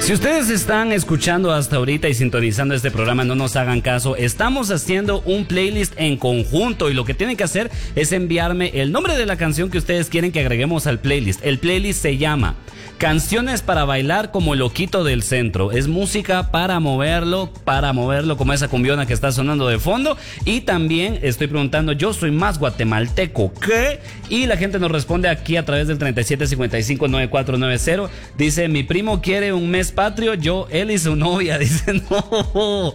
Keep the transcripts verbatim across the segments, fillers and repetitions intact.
Si ustedes están escuchando hasta ahorita y sintonizando este programa, no nos hagan caso. Estamos haciendo un playlist en conjunto y lo que tienen que hacer es enviarme el nombre de la canción que ustedes quieren que agreguemos al playlist. El playlist se llama Canciones para bailar como el loquito del centro. Es música para moverlo, para moverlo como esa cumbiona que está sonando de fondo. Y también estoy preguntando, yo soy más guatemalteco, ¿qué? Y la gente nos responde aquí a través del treinta y siete cincuenta y cinco noventa y cuatro noventa. Dice, mi primo quiere un mes patrio, yo, él y su novia. Dice, no,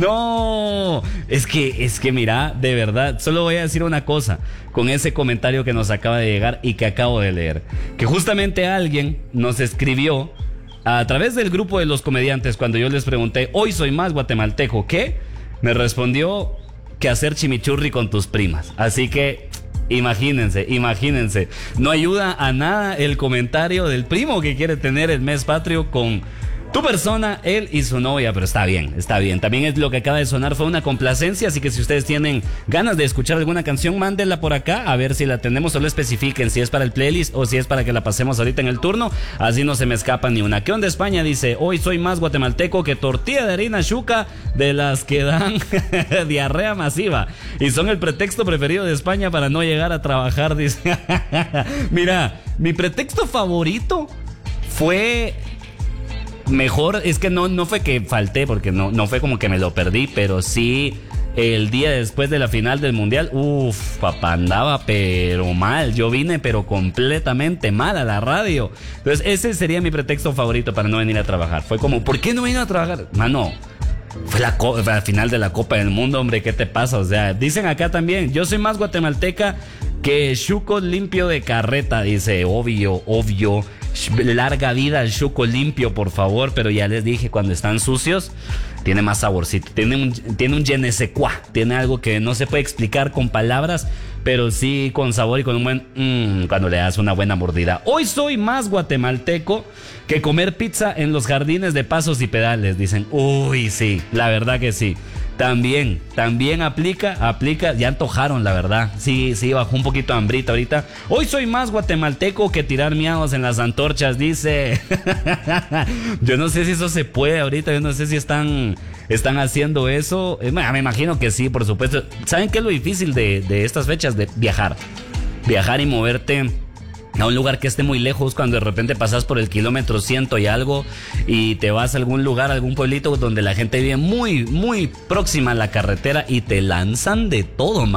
no. Es que, es que mira, de verdad, solo voy a decir una cosa con ese comentario que nos acaba de llegar y que acabo de leer. Que justamente alguien nos escribió a través del grupo de los comediantes cuando yo les pregunté, hoy soy más guatemalteco, ¿qué? Me respondió que hacer chimichurri con tus primas. Así que imagínense, imagínense. No ayuda a nada el comentario del primo que quiere tener el mes patrio con tu persona, él y su novia, pero está bien, está bien. También es lo que acaba de sonar, fue una complacencia, así que si ustedes tienen ganas de escuchar alguna canción, mándenla por acá, a ver si la tenemos, solo especifiquen si es para el playlist o si es para que la pasemos ahorita en el turno, así no se me escapa ni una. ¿Qué onda España? Dice, hoy soy más guatemalteco que tortilla de harina chuca de las que dan diarrea masiva y son el pretexto preferido de España para no llegar a trabajar, dice. Mira, mi pretexto favorito fue... Mejor, es que no, no fue que falté, porque no, no fue como que me lo perdí, pero sí el día después de la final del mundial, uff, papá, andaba pero mal, yo vine pero completamente mal a la radio. Entonces ese sería mi pretexto favorito para no venir a trabajar. Fue como, ¿por qué no vine a trabajar? Mano, fue la, co- fue la final de la Copa del Mundo, hombre, ¿qué te pasa? O sea, dicen acá también, yo soy más guatemalteca que chuco limpio de carreta, dice, obvio, obvio. Larga vida al chuco limpio, por favor. Pero ya les dije, cuando están sucios tiene más saborcito, tiene un, tiene un je ne sais quoi, tiene algo que no se puede explicar con palabras, pero sí con sabor y con un buen mmm, cuando le das una buena mordida. Hoy soy más guatemalteco que comer pizza en los jardines de Pasos y Pedales, dicen. Uy, sí, la verdad que sí. También, también aplica, aplica, ya antojaron, la verdad. Sí, sí, bajó un poquito de hambrita ahorita. Hoy soy más guatemalteco que tirar miados en las antorchas, dice. Yo no sé si eso se puede ahorita, yo no sé si están, están haciendo eso. Eh, me imagino que sí, por supuesto. ¿Saben qué es lo difícil de, de estas fechas? De viajar. Viajar y moverte a un lugar que esté muy lejos, cuando de repente pasas por el kilómetro ciento y algo y te vas a algún lugar, algún pueblito donde la gente vive muy, muy próxima a la carretera y te lanzan de todo, man.